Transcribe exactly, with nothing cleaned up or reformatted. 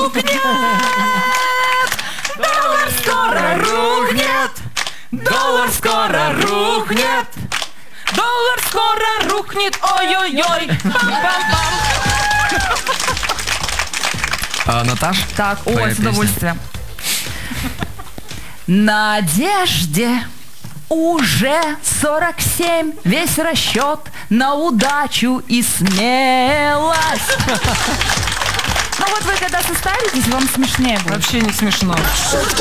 рухнет! Доллар скоро рухнет! Доллар скоро рухнет! Доллар скоро рухнет! Ой-ой-ой! Пам-пам-пам! А, Наташ? Так, Твоя ой, с песня. удовольствием. Надежде уже сорок семь, весь расчет на удачу и смелость. Ну вот вы когда состаритесь, вам смешнее будет. Вообще не смешно.